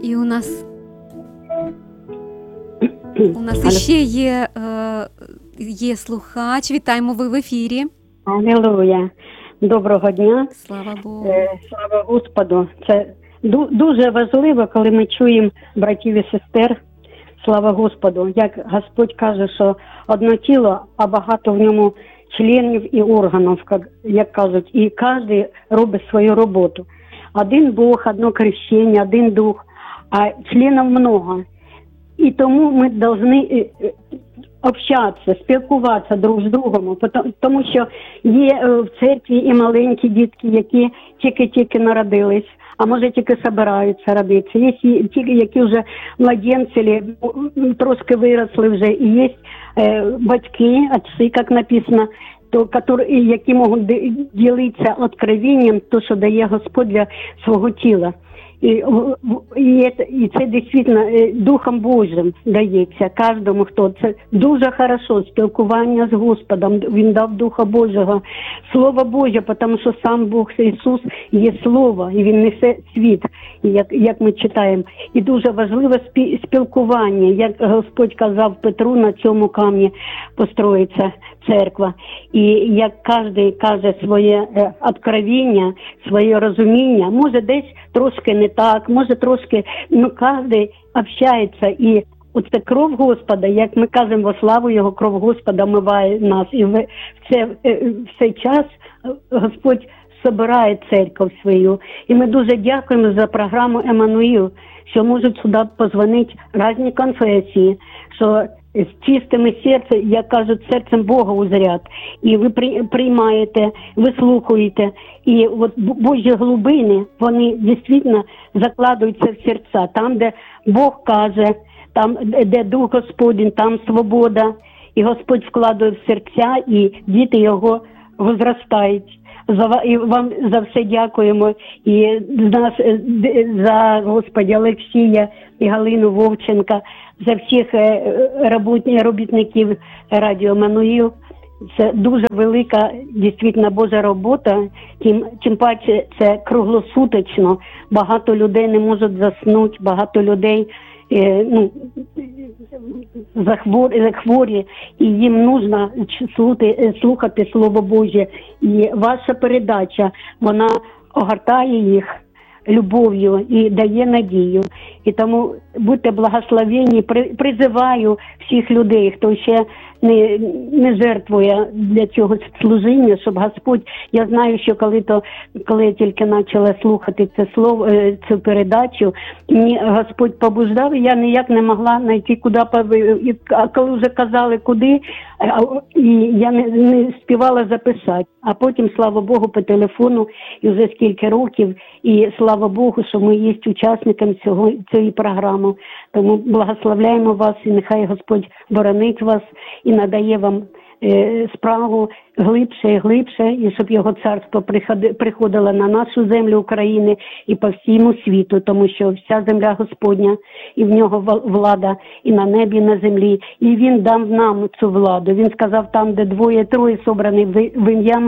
І у нас іще є слухач. Вітаємо, ви в ефірі. Алілуя. Доброго дня. Слава Богу. Слава Господу. Це дуже важливо, коли ми чуємо братів і сестер. Слава Господу. Як Господь каже, що одне тіло, а багато в ньому членів і органів, як кажуть. І кожен робить свою роботу. Один Бог, одно крещення, один Дух, а членів много. І тому ми повинні общатися, спілкуватися друг з другом, тому що є в церкві і маленькі дітки, які тільки-тільки народились, а може тільки збираються родитися. Є ті, які вже младенці, трошки виросли вже, і є батьки, отці, як написано, які можуть ділитися откровенням, то, що дає Господь для свого тіла. І це дійсно Духом Божим дається кожному, хто. Це дуже хорошо, спілкування з Господом. Він дав Духа Божого. Слово Боже, тому що сам Бог Ісус є Слово, і Він несе світ, як ми читаємо. І дуже важливе спілкування, як Господь казав Петру, на цьому камні построїться церква. І як кожен каже своє откровення, своє розуміння, може десь трошки не так, може трошки, кожен общається. І оце кров Господа, як ми кажемо, во славу Його, кров Господа омиває нас. І в цей час Господь збирає церкву свою. І ми дуже дякуємо за програму «Еммануїл», що можуть сюди позвонити різні конфесії, що з чистими серцем, як кажуть, серцем Бога узрять. І ви приймаєте, вислухаєте. І от Божі глибини, вони дійсно закладуються в серця. Там, де Бог каже, там, де Дух Господень, там свобода. І Господь вкладає в серця, і діти Його возростають. І вам за все дякуємо. І за Господа Олексія і Галину Вовченка, за всіх робітників радіо «Еммануїл». Це дуже велика, дійсно, Божа робота, тим паче це круглосуточно. Багато людей не можуть заснути, багато людей захворі, і їм потрібно слухати Слово Боже. І ваша передача, вона огортає їх любов'ю і дає надію. І тому будьте благословені. Призиваю всіх людей, хто ще не жертвує для цього служіння, щоб Господь, я знаю, що коли я тільки почала слухати це слово, цю передачу, мені Господь побуждав, і я ніяк не могла знайти, куди, а коли вже казали, куди, і я не співала записати. А потім, слава Богу, по телефону, і вже скільки років, і слава Богу, що ми є учасниками цієї програми. Тому благословляємо вас, і нехай Господь боронить вас і надає вам справу глибше і глибше, і щоб Його царство приходило на нашу землю України і по всьому світу, тому що вся земля Господня, і в Нього влада і на небі, і на землі. І Він дав нам цю владу. Він сказав, там, де двоє-троє собрані в ім'я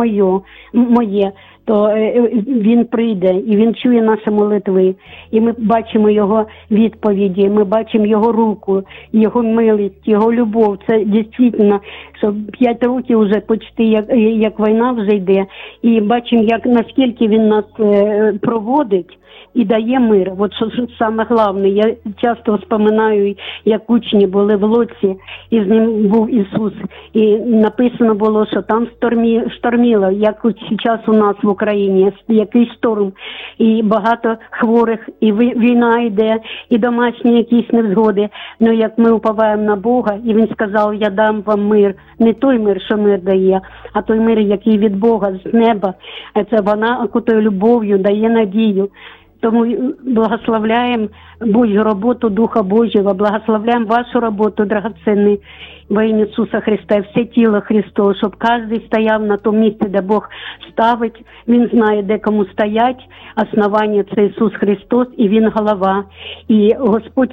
моє, то Він прийде, і Він чує наші молитви. І ми бачимо Його відповіді, ми бачимо Його руку, Його милість, Його любов. Це дійсно, що 5 років вже почти, як війна вже йде, і бачимо, наскільки Він нас проводить і дає мир. От що саме головне, я часто вспоминаю, як учні були в лодці, і з ним був Ісус. І написано було, що там шторміло, як зараз у нас в Україні, який шторм, і багато хворих, і війна йде, і домашні якісь невзгоди. Ну, як ми уповаємо на Бога, і Він сказав, я дам вам мир. Не той мир, що мир дає, а той мир, який від Бога, з неба. Це вона окутує любов'ю, дає надію. Тому благословляємо Божу роботу Духа Божого, благословляємо вашу роботу, драгоценний, во ім'я Ісуса Христа, все тіло Христове, щоб кожен стояв на тому місці, де Бог ставить. Він знає, де кому стоять. Основання – це Ісус Христос, і Він голова. І Господь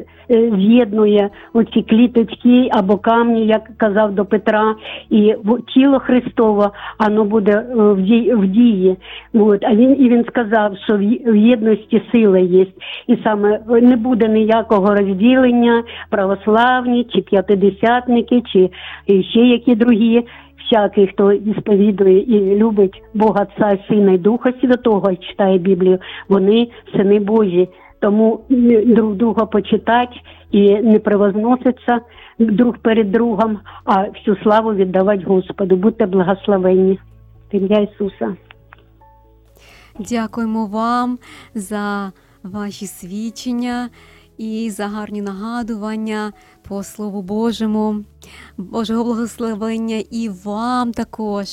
з'єднує оці кліточки або камні, як казав до Петра, і тіло Христове, воно буде в дії. І Він сказав, що в єдності сила є. І саме не буде ніякого розділення, православні, чи п'ятидесятники, чи ще які другі. Всякий, хто сповідує і любить Бога Отця, Сина і Духа Святого, і читає Біблію, вони сини Божі. Тому друг друга почитати і не превозноситься друг перед другом, а всю славу віддавати Господу. Будьте благословенні. В ім'я Ісуса. Дякуємо вам за ваші свідчення і за гарні нагадування по Слову Божому. Божого благословення і вам також.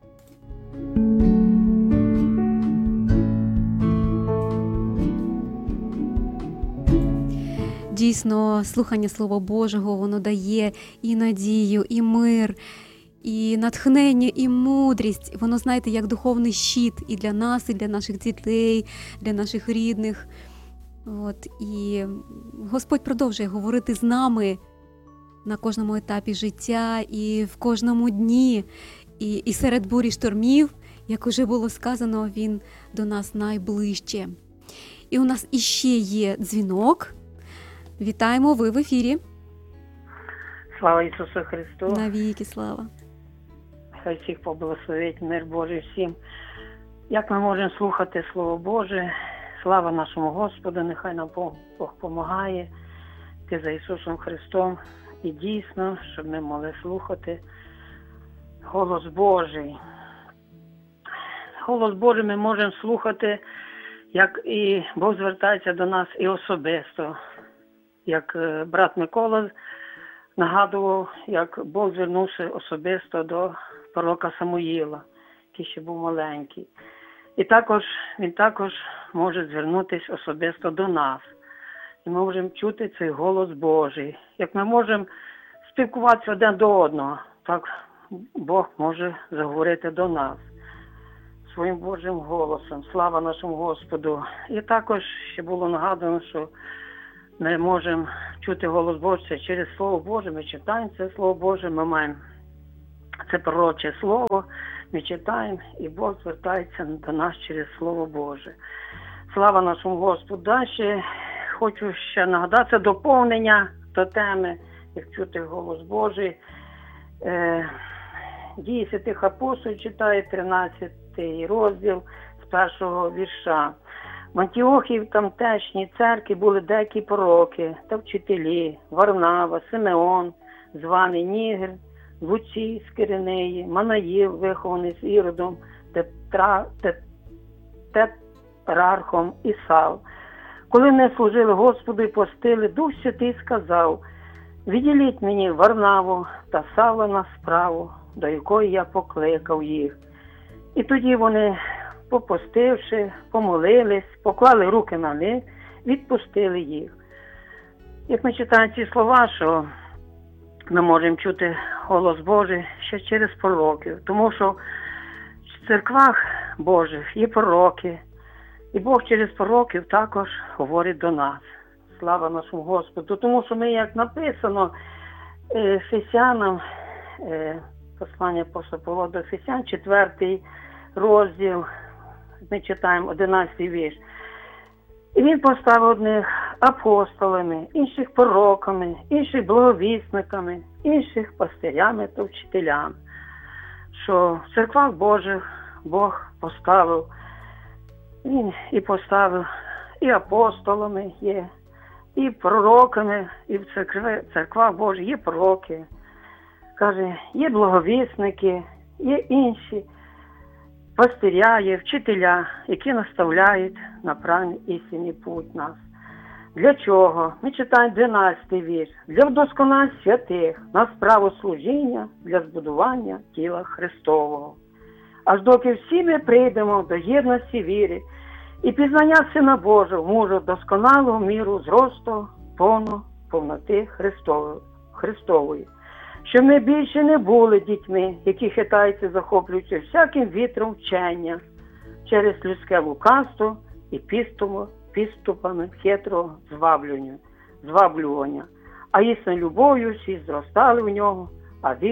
Дійсно, слухання Слова Божого, воно дає і надію, і мир, і натхнення, і мудрість. Воно, знаєте, як духовний щит і для нас, і для наших дітей, для наших рідних. І Господь продовжує говорити з нами на кожному етапі життя і в кожному дні. І серед бурі штормів, як уже було сказано, Він до нас найближче. І у нас іще є дзвінок. Вітаємо, ви в ефірі. Слава Ісусу Христу. Навіки слава. Хай всіх поблагословить, мир Божий всім. Як ми можемо слухати Слово Боже, слава нашому Господу, нехай нам Бог помагає йти за Ісусом Христом. І дійсно, щоб ми могли слухати голос Божий. Голос Божий ми можемо слухати, як і Бог звертається до нас і особисто. Як брат Микола нагадував, як Бог звернувся особисто до пророка Самуїла, який ще був маленький. І він також може звернутися особисто до нас. І ми можемо чути цей голос Божий. Як ми можемо спілкуватися один до одного, так Бог може заговорити до нас своїм Божим голосом. Слава нашому Господу. І також ще було нагадано, що ми можемо чути голос Божий через Слово Боже. Ми читаємо це Слово Боже, ми маємо це пророче Слово, ми читаємо, і Бог звертається до нас через Слово Боже. Слава нашому Господу. Далі хочу ще нагадати доповнення до теми, як чути голос Божий. Дії святих апостолів читає 13 розділ з першого вірша. В Антіохії в тамтешній церкві були деякі пророки та вчителі: Варнава, Симеон, званий Нігер, Луцій з Киринеї, Манаїл, вихований з Іродом, Тетрархом і Сав. Коли не служили Господу і постили, Дух Святий сказав: «Відділіть мені Варнаву та Савла на справу, до якої я покликав їх». І тоді вони, попостивши, помолились, поклали руки на них, відпустили їх. Як ми читаємо ці слова, що ми можемо чути голос Божий ще через пророків, тому що в церквах Божих є пророки, і Бог через пророків також говорить до нас. Слава нашому Господу. Тому що ми, як написано Ефесянам, послання апостола Павла до Ефесян, 4 розділ, ми читаємо 11 вірш. І він поставив одних апостолами, інших пророками, інших благовісниками, інших пастирями та вчителями. Що в церквах Божих Бог поставив, він і поставив і апостолами є, і пророками, і в церквах Божих є пророки. Каже, є благовісники, є інші пастиря, є вчителя, які наставляють на правильний істинний путь нас. Для чого? Ми читаємо 12-й вірш. Для вдосконалення святих на справу служіння, для збудування тіла Христового. Аж доки всі ми прийдемо до єдності віри і пізнання Сина Божого, мужу досконалого міру зросту повноти Христової. Щоб ми більше не були дітьми, які хитаються, захоплюючи всяким вітром вчення через людське лукавство і підступами хитрого зваблювання. А істинною любов'ю всі зростали в ньому, а він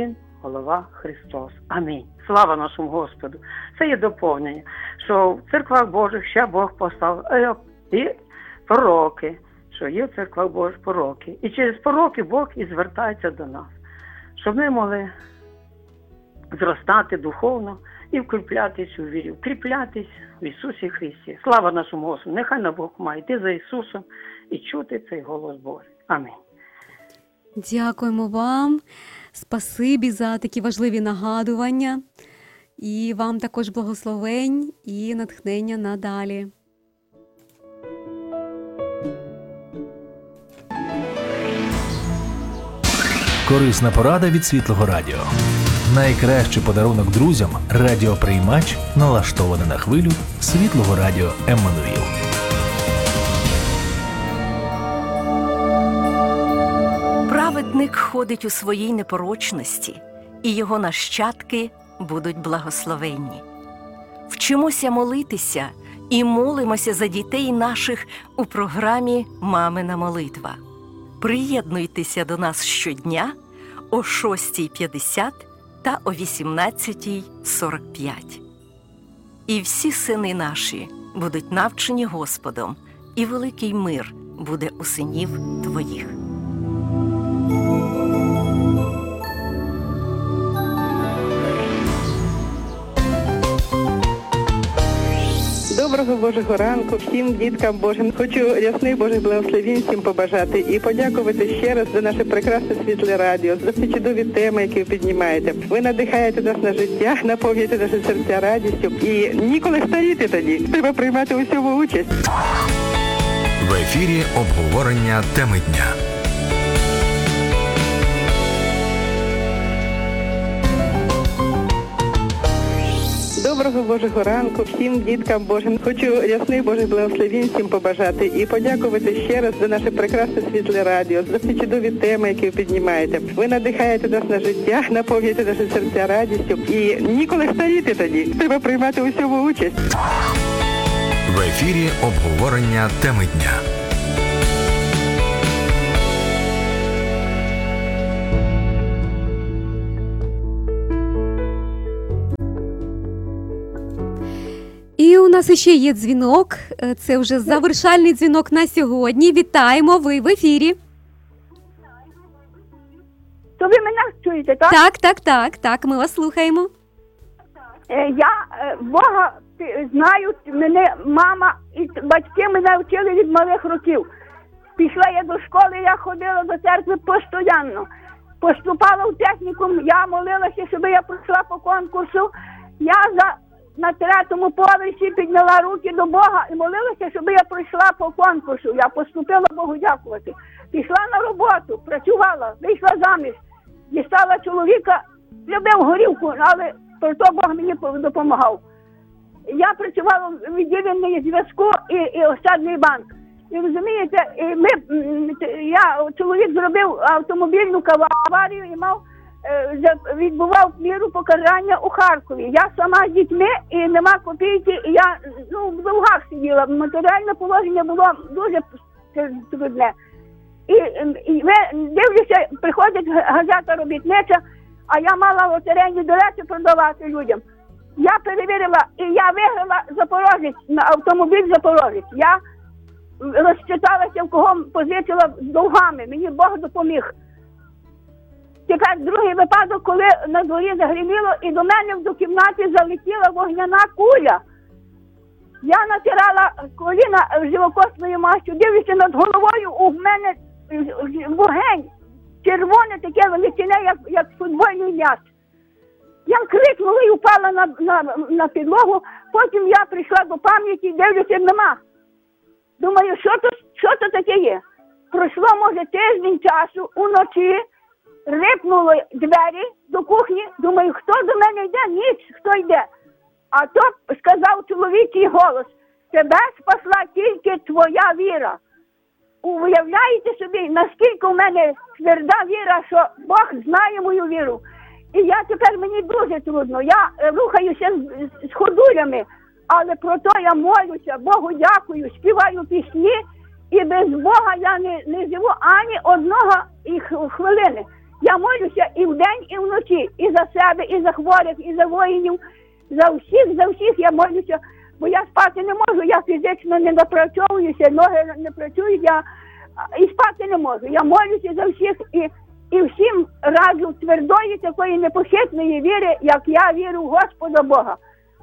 голова Христос. Амінь. Слава нашому Господу. Це є доповнення, що в церквах Божих ще Бог поставив і пророки, що є в церквах Божих пророки. І через пророки Бог і звертається до нас, щоб ми могли зростати духовно і вкріплятись у вірі, вкріплятись в Ісусі Христі. Слава нашому Господу. Нехай на Бог має йти за Ісусом і чути цей голос Божий. Амінь. Дякуємо вам. Спасибі за такі важливі нагадування. І вам також благословень і натхнення надалі. Корисна порада від Світлого Радіо. Найкращий подарунок друзям – радіоприймач, налаштований на хвилю Світлого Радіо Еммануїл. Праведник ходить у своїй непорочності, і його нащадки будуть благословенні. Вчимося молитися і молимося за дітей наших у програмі «Мамина молитва». Приєднуйтеся до нас щодня о 6:50 та о 18:45. І всі сини наші будуть навчені Господом, і великий мир буде у синів твоїх. Доброго Божого ранку всім діткам Божим. Хочу рясних Божих благословень всім побажати і подякувати ще раз за наше прекрасне світле радіо, за ці чудові теми, які ви піднімаєте. Ви надихаєте нас на життя, наповнюєте наші серця радістю і ніколи старіти тоді. Треба приймати у цьому участь. В ефірі обговорення теми дня. Доброго Божого ранку всім діткам Божим. Хочу рясних Божих благословень всім побажати і подякувати ще раз за наше прекрасне світле радіо, за ці чудові теми, які ви піднімаєте. Ви надихаєте нас на життя, наповнюєте наші серця радістю і ніколи старіти тоді. Треба приймати у цьому участь. В ефірі обговорення теми дня. І у нас ще є дзвінок. Це вже завершальний дзвінок на сьогодні. Вітаємо, ви в ефірі. То ви мене чуєте, так? Так, ми вас слухаємо. Я Бога знаю, мене мама і батьки мене вчили від малих років. Пішла я до школи, я ходила до церкви постійно. Поступала в технікум, я молилася, щоб я пройшла по конкурсу. Я на 3-му поверсі підняла руки до Бога і молилася, щоб я пройшла по конкурсу. Я поступила Богу дякувати. Пішла на роботу, працювала, вийшла заміж. Дістала чоловіка, любив горілку, але про то Бог мені допомагав. Я працювала в відділенні зв'язку і Ощадний банк. І розумієте, чоловік зробив автомобільну аварію і відбував міру покарання у Харкові. Я сама з дітьми і нема копійки, і я в довгах сиділа. Матеріальне положення було дуже трудне. І дивлюся, приходить газета робітнича, а я мала лотерейні білети продавати людям. Я перевірила, і я виграла Запорожець, на автомобіль Запорожець. Я розчиталася, в кого позичила з довгами. Мені Бог допоміг. Тепер другий випадок, коли на дворі загриміло, і до мене до кімнати залетіла вогняна куля. Я натирала коліна живокосною мастю, дивлюся над головою, у мене вогонь, червоне таке величине, як футбольний м'яч. Я крикнула і впала на підлогу, потім я прийшла до пам'яті, дивлюся, нема. Думаю, що то таке є? Пройшло, може, тиждень часу, уночі, рипнули двері до кухні, думаю, хто до мене йде? Ніч, хто йде? А то сказав чоловічий голос: тебе спасла тільки твоя віра. Уявляєте собі, наскільки в мене тверда віра, що Бог знає мою віру. І мені дуже трудно, я рухаюся з ходулями, але про то я молюся, Богу дякую, співаю пісні, і без Бога я не живу ані одного хвилини. Я молюся і вдень, і вночі, і за себе, і за хворих, і за воїнів, за всіх я молюся, бо я спати не можу, я фізично не напрацьовуюся, ноги не працюють, я і спати не можу. Я молюся за всіх і всім раджу твердої такої непохитної віри, як я вірю в Господа Бога.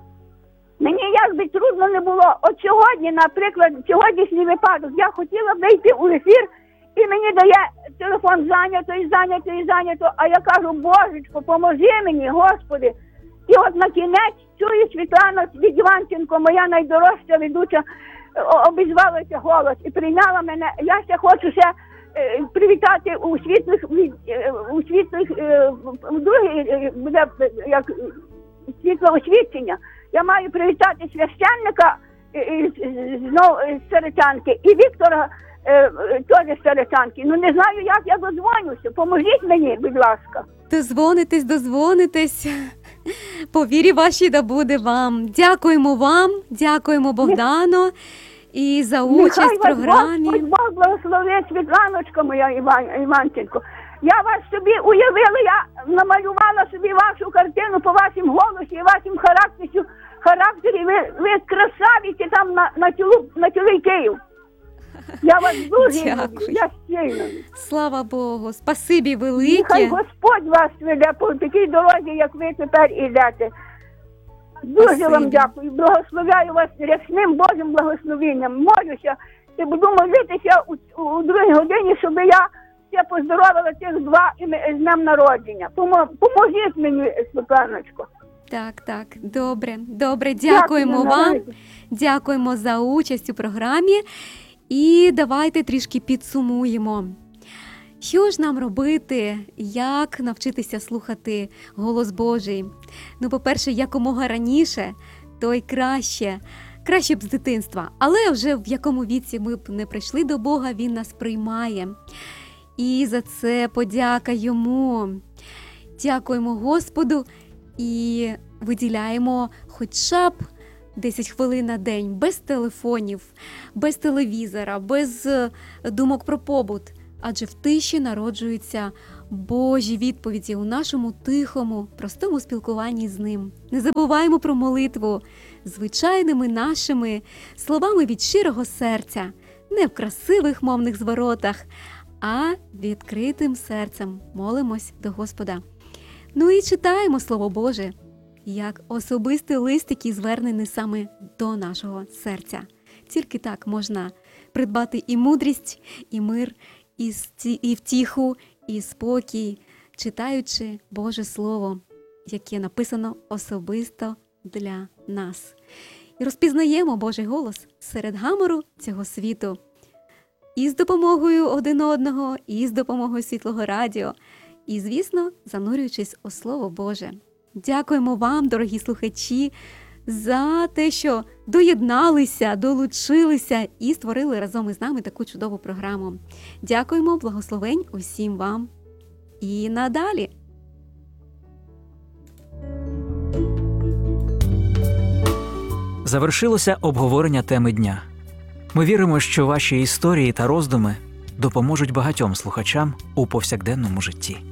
Мені як би трудно не було. От сьогодні, наприклад, сьогоднішній випадок, я хотіла вийти у ефір, і мені дає телефон зайнято, а я кажу, Божечко, поможи мені, Господи. І от на кінець чую Світлана Іванченко, моя найдорожча ведуча, обізвалася голос і прийняла мене. Я ще хочу привітати у світлих, другий буде як світлоосвічення. Я маю привітати священника знову з Серечанки і Віктора теж з Серечанки. Ну не знаю, як я додзвонюся. Поможіть мені, будь ласка. Дозвонитесь. По вірі вашій да буде вам. Дякуємо вам, дякуємо Богдану і за участь в програмі. Нехай вас Бог благословить, Світланочка моя Іванченко. Я вас собі уявила, я намалювала собі вашу картину по вашому голосі і вашому характері. Ви красавиці там на цілий Київ. Я вас дуже люблю, я сильно. Слава Богу, спасибі велике. Нехай Господь вас веде по такій дорозі, як ви тепер ідете. Дуже вам дякую, благословляю вас рясним Божим благословенням. Молюся і буду молитися у другій годині, щоб я все поздоровила цих два з днем народження. Поможіть мені, Світланочко. Так, добре, дякуємо вам, дякуємо за участь у програмі. І давайте трішки підсумуємо. Що ж нам робити, як навчитися слухати голос Божий? Ну, по-перше, якомога раніше, то й краще б з дитинства. Але вже в якому віці ми б не прийшли до Бога, Він нас приймає. І за це подяка Йому. Дякуємо Господу і виділяємо хоча б 10 хвилин на день, без телефонів, без телевізора, без думок про побут. Адже в тиші народжуються Божі відповіді у нашому тихому, простому спілкуванні з Ним. Не забуваємо про молитву звичайними нашими словами від щирого серця, не в красивих мовних зворотах, а відкритим серцем молимось до Господа. Ну і читаємо Слово Боже, як особистий лист, який звернений саме до нашого серця. Тільки так можна придбати і мудрість, і мир, і втіху, і спокій, читаючи Боже Слово, яке написано особисто для нас. І розпізнаємо Божий голос серед гамору цього світу. І з допомогою один одного, і з допомогою Світлого Радіо, і, звісно, занурюючись у Слово Боже. Дякуємо вам, дорогі слухачі, за те, що доєдналися, долучилися і створили разом із нами таку чудову програму. Дякуємо, благословень усім вам і надалі. Завершилося обговорення теми дня. Ми віримо, що ваші історії та роздуми допоможуть багатьом слухачам у повсякденному житті.